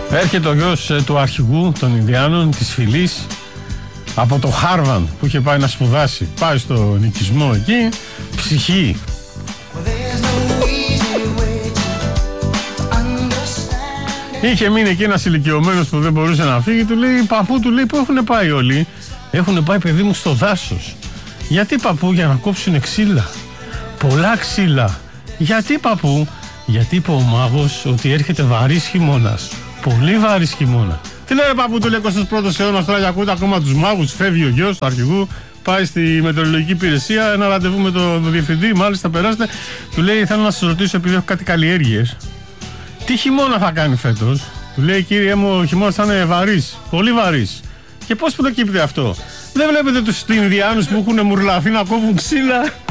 Έρχεται ο γιος του αρχηγού των Ινδιάνων, της φυλής, από το Χάρβαρντ που είχε πάει να σπουδάσει. Πάει στο νοικισμό εκεί, ψυχή. Είχε μείνει εκεί ένας ηλικιωμένος που δεν μπορούσε να φύγει. Του λέει, παππού, του λέει, πού έχουν πάει όλοι? Έχουν πάει, παιδί μου, στο δάσος. Γιατί, παππού? Για να κόψουν ξύλα. Πολλά ξύλα. Γιατί, παππού? Γιατί είπε ο μάγος ότι έρχεται βαρύς χειμώνας. Πολύ βαρύς χειμώνα. Τι λέει, παππού, του λέει, 21ος αιώνας, τώρα για ακούτε ακόμα τους μάγους. Φεύγει ο γιος του αρχηγού, πάει στη μετεωρολογική υπηρεσία, ένα ραντεβού με τον διευθυντή, μάλιστα περάστε. Του λέει, θέλω να σας ρωτήσω, επειδή έχω κάτι καλλιέργειες, τι χειμώνα θα κάνει φέτος? Του λέει, κύριε μου, ο χειμώνας θα είναι βαρύς, πολύ βαρύς. Και πώς προκύπτει αυτό? Δεν βλέπετε τους Ινδιάνους που έχουν μουρλαθεί να κόβουν ξύλα?